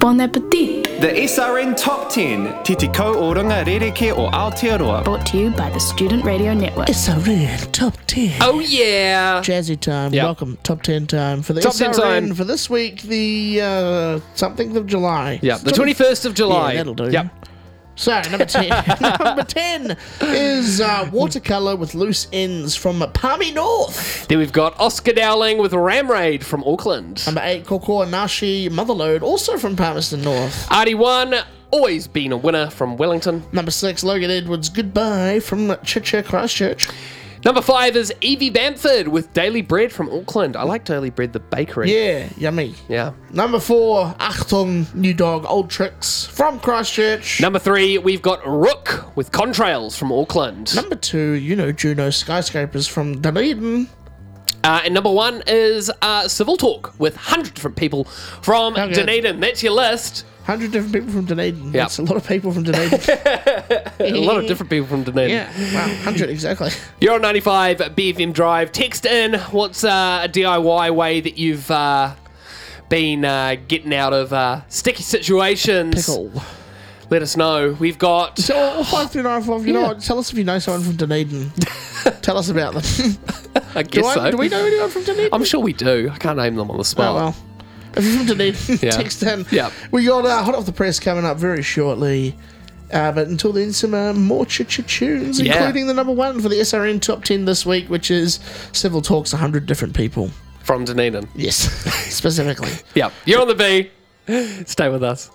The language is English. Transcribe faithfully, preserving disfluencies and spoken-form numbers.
Bon appetit! The S R N Top ten, Titi Ko o Runga Rereke o Aotearoa. Brought to you by the Student Radio Network. S R N Top ten. Oh, yeah. Jazzy time. Yep. Welcome. Top ten time for the Top ten S R N time. for this week, the uh, something of July. Yeah, the twenty-first of July. Yeah, that'll do. Yep. So, number ten. number ten is uh, Watercolour with Loose Ends from Palmy North. Then we've got Oscar Dowling with Ram Raid from Auckland. Number eight, Kokoa Nashi Motherload, also from Palmerston North. Artie one, always been a winner from Wellington. Number six, Logan Edwards Goodbye from Chicha Christchurch. Number five is Evie Bamford with Daily Bread from Auckland. I like Daily Bread, the bakery. Yeah, yummy. Yeah. Number four, Achtung New Dog Old Tricks from Christchurch. Number three, we've got Rook with Contrails from Auckland. Number two, you know Juno Skyscrapers from Dunedin. Uh, and number one is uh, Civil Talk with one hundred different people from Okay. Dunedin. That's your list. one hundred different people from Dunedin. Yep. That's a lot of people from Dunedin. A lot of different people from Dunedin. Yeah, wow, one hundred exactly. You're on ninety-five B F M Drive. Text in what's uh, a D I Y way that you've uh, been uh, getting out of uh, sticky situations. Pickle. Let us know. We've got... So, oh, five three nine five, you know Yeah. what? Tell us if you know someone from Dunedin. Tell us about them. I do, guess I, so. do we know anyone from Dunedin? I'm sure we do. I can't name them on the Oh, spot. well. If you're from Dunedin, Yeah. text in. Yeah. We got uh, Hot Off the Press coming up very shortly. Uh, but until then, some uh, more ch-ch tunes, Yeah. including the number one for the S R N Top ten this week, which is Civil Talks one hundred different people. From Dunedin. Yes, specifically. Yep. You're on the B. Stay with us.